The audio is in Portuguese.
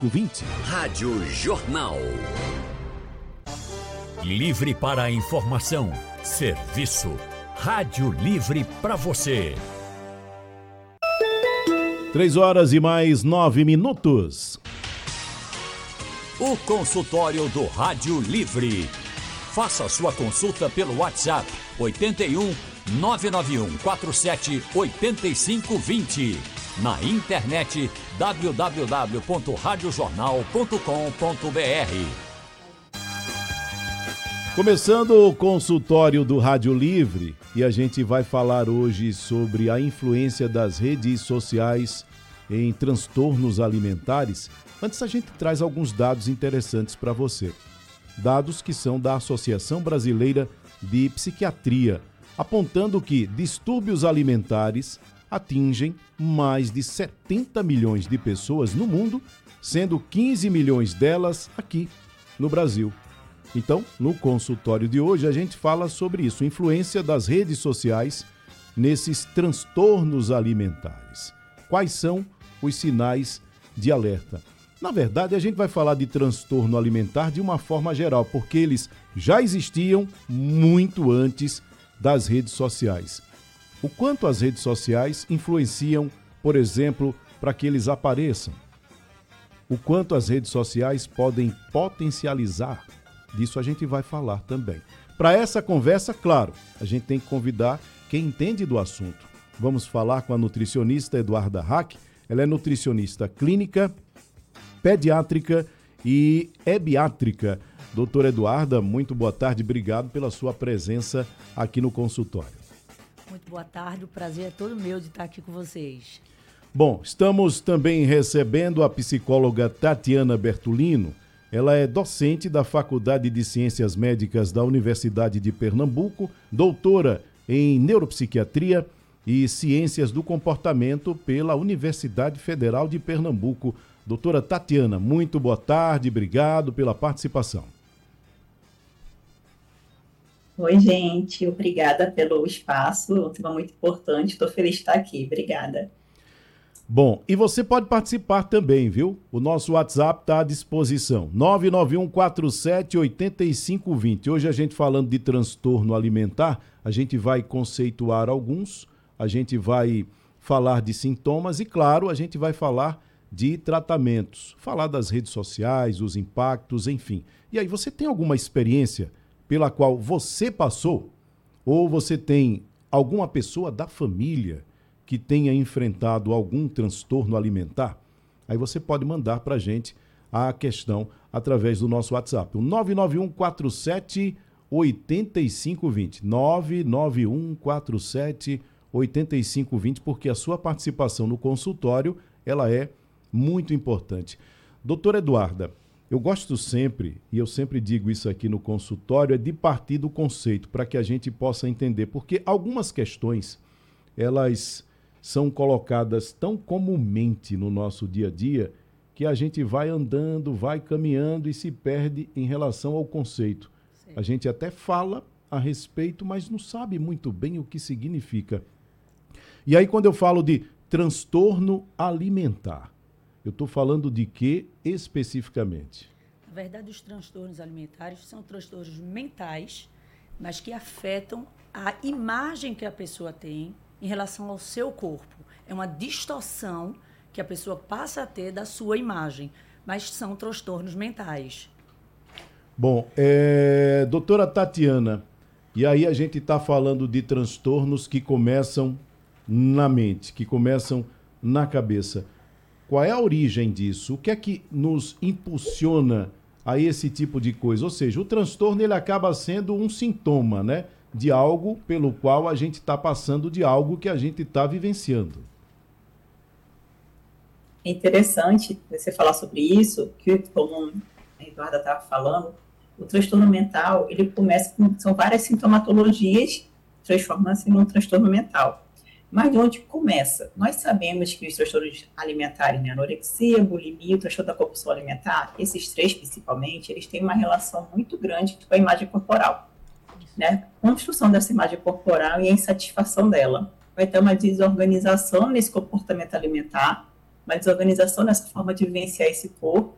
20. Rádio Jornal. Livre para a informação, serviço. Rádio Livre para você. 3h mais 9. O consultório do Rádio Livre. Faça sua consulta pelo WhatsApp 81 991 47 8520. Na internet www.radiojornal.com.br. Começando o consultório do Rádio Livre, e a gente vai falar hoje sobre a influência das redes sociais em transtornos alimentares. Antes, a gente traz alguns dados interessantes para você. Dados que são da Associação Brasileira de Psiquiatria, apontando que distúrbios alimentares atingem mais de 70 milhões de pessoas no mundo, sendo 15 milhões delas aqui no Brasil. Então, no consultório de hoje, a gente fala sobre isso, influência das redes sociais nesses transtornos alimentares. Quais são os sinais de alerta? Na verdade, a gente vai falar de transtorno alimentar de uma forma geral, porque eles já existiam muito antes das redes sociais. O quanto as redes sociais influenciam, por exemplo, para que eles apareçam. O quanto as redes sociais podem potencializar. Disso a gente vai falar também. Para essa conversa, claro, a gente tem que convidar quem entende do assunto. Vamos falar com a nutricionista Eduarda Hack. Ela é nutricionista clínica, pediátrica e ebiátrica. Doutora Eduarda, muito boa tarde. Obrigado pela sua presença aqui no consultório. Muito boa tarde, o prazer é todo meu de estar aqui com vocês. Bom, estamos também recebendo a psicóloga Tatiana Bertolino. Ela é docente da Faculdade de Ciências Médicas da Universidade de Pernambuco, doutora em Neuropsiquiatria e Ciências do Comportamento pela Universidade Federal de Pernambuco. Doutora Tatiana, muito boa tarde, obrigado pela participação. Oi, gente, obrigada pelo espaço, um tema muito importante, estou feliz de estar aqui, obrigada. Bom, e você pode participar também, viu? O nosso WhatsApp está à disposição, 991478520. Hoje a gente falando de transtorno alimentar, a gente vai conceituar alguns, a gente vai falar de sintomas e, claro, a gente vai falar de tratamentos, falar das redes sociais, os impactos, enfim. E aí, você tem alguma experiência pela qual você passou, ou você tem alguma pessoa da família que tenha enfrentado algum transtorno alimentar? Aí você pode mandar para a gente a questão através do nosso WhatsApp, o 991478520, 991478520, porque a sua participação no consultório, ela é muito importante. Doutora Eduarda, eu gosto sempre, e eu sempre digo isso aqui no consultório, é de partir do conceito, para que a gente possa entender, porque algumas questões, elas são colocadas tão comumente no nosso dia a dia, que a gente vai andando, vai caminhando e se perde em relação ao conceito. Sim. A gente até fala a respeito, mas não sabe muito bem o que significa. E aí, quando eu falo de transtorno alimentar, eu estou falando de quê especificamente? Na verdade, os transtornos alimentares são transtornos mentais, mas que afetam a imagem que a pessoa tem em relação ao seu corpo. É uma distorção que a pessoa passa a ter da sua imagem, mas são transtornos mentais. Bom, doutora Tatiana, e aí a gente está falando de transtornos que começam na mente, que começam na cabeça. Qual é a origem disso? O que é que nos impulsiona a esse tipo de coisa? Ou seja, o transtorno ele acaba sendo um sintoma, né, de algo pelo qual a gente está passando, de algo que a gente está vivenciando. É interessante você falar sobre isso, que como a Eduarda estava falando, o transtorno mental, ele começa com, são várias sintomatologias, transformando-se num transtorno mental. Mas de onde começa? Nós sabemos que os transtornos alimentares, né, anorexia, bulimia, o transtorno da compulsão alimentar, esses três principalmente, eles têm uma relação muito grande com a imagem corporal, né? A construção dessa imagem corporal e a insatisfação dela. Vai ter uma desorganização nesse comportamento alimentar, uma desorganização nessa forma de vivenciar esse corpo,